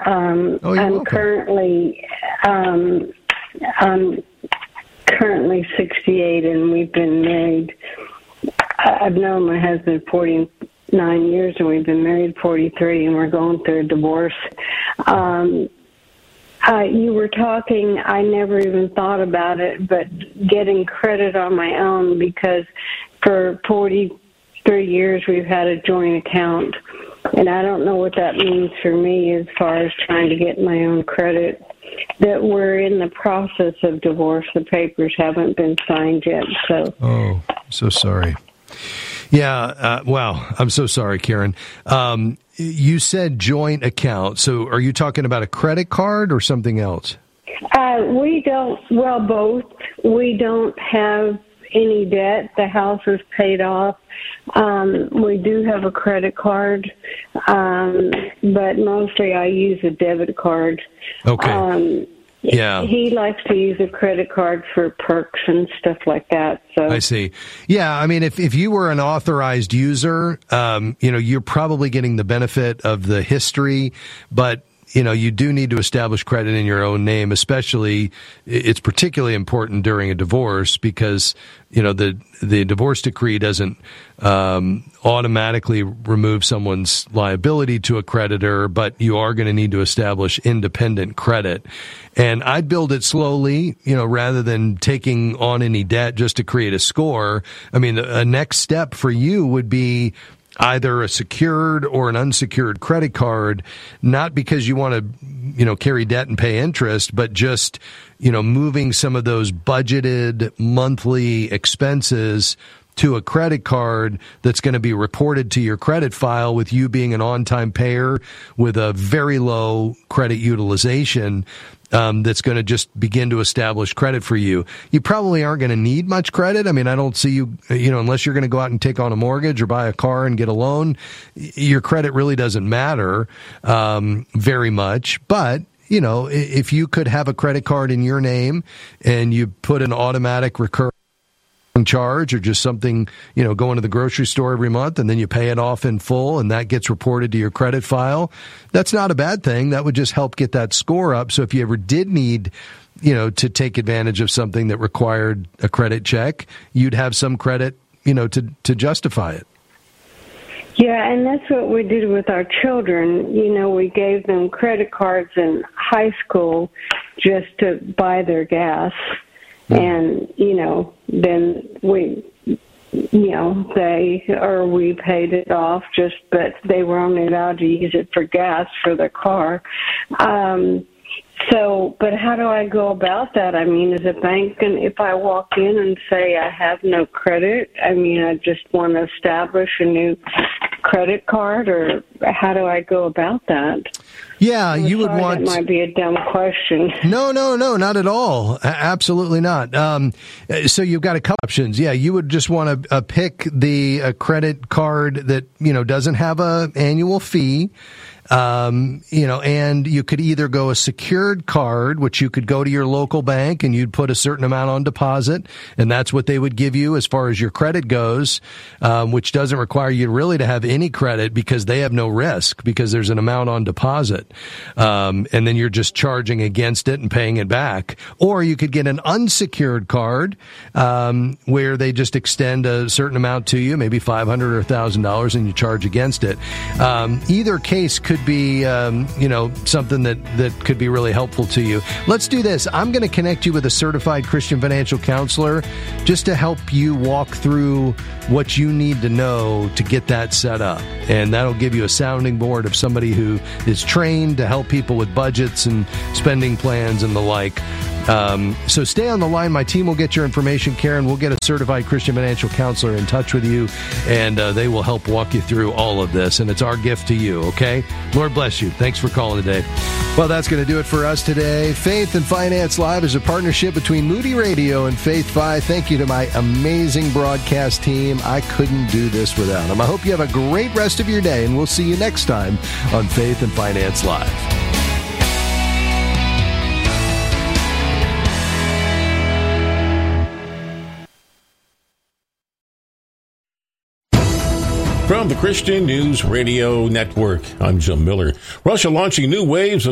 I'm currently 68, and we've been married. I've known my husband 49 years, and we've been married 43, and we're going through a divorce. You were talking, I never even thought about it, but getting credit on my own, because for 43 years we've had a joint account, and I don't know what that means for me as far as trying to get my own credit. That we're in the process of divorce. The papers haven't been signed yet. So. Oh, so sorry. Yeah, wow. I'm so sorry, Karen. You said joint account. So are you talking about a credit card or something else? We don't, well, both. We don't have any debt. The house is paid off. We do have a credit card, but mostly I use a debit card. Okay. Yeah. He likes to use a credit card for perks and stuff like that. So I see. Yeah, I mean, if you were an authorized user, you're probably getting the benefit of the history, but you do need to establish credit in your own name, especially it's particularly important during a divorce because, the divorce decree doesn't automatically remove someone's liability to a creditor, but you are going to need to establish independent credit. And I'd build it slowly, rather than taking on any debt just to create a score. I mean, a next step for you would be either a secured or an unsecured credit card, not because you want to, carry debt and pay interest, but just, moving some of those budgeted monthly expenses to a credit card that's going to be reported to your credit file with you being an on-time payer with a very low credit utilization. That's going to just begin to establish credit for you. You probably aren't going to need much credit. I mean, I don't see you, unless you're going to go out and take on a mortgage or buy a car and get a loan, your credit really doesn't matter very much. But, if you could have a credit card in your name and you put an automatic recurring charge or just something, going to the grocery store every month and then you pay it off in full and that gets reported to your credit file, that's not a bad thing. That would just help get that score up. So if you ever did need, to take advantage of something that required a credit check, you'd have some credit, to justify it. Yeah, and that's what we did with our children. We gave them credit cards in high school just to buy their gas. And, then we paid it off but they were only allowed to use it for gas for their car. But how do I go about that? I mean, is a bank, and if I walk in and say I have no credit, I just want to establish a new credit card, or how do I go about that? Yeah, you would want... That might be a dumb question. No, not at all. Absolutely not. So you've got a couple options. Yeah, you would just want to pick the credit card that, doesn't have a annual fee. And you could either go a secured card, which you could go to your local bank and you'd put a certain amount on deposit, and that's what they would give you as far as your credit goes, which doesn't require you really to have any credit because they have no risk because there's an amount on deposit. And then you're just charging against it and paying it back. Or you could get an unsecured card, where they just extend a certain amount to you, maybe $500 or $1,000, and you charge against it. Either case could be, something that could be really helpful to you. Let's do this. I'm going to connect you with a certified Christian financial counselor just to help you walk through what you need to know to get that set up. And that'll give you a sounding board of somebody who is trained to help people with budgets and spending plans and the like. So stay on the line. My team will get your information, Karen. We'll get a certified Christian financial counselor in touch with you, and they will help walk you through all of this. And it's our gift to you, okay? Lord bless you. Thanks for calling today. Well, that's going to do it for us today. Faith and Finance Live is a partnership between Moody Radio and Faith Fi. Thank you to my amazing broadcast team. I couldn't do this without them. I hope you have a great rest of your day, and we'll see you next time on Faith and Finance Live. From the Christian News Radio Network, I'm Jim Miller. Russia launching new waves of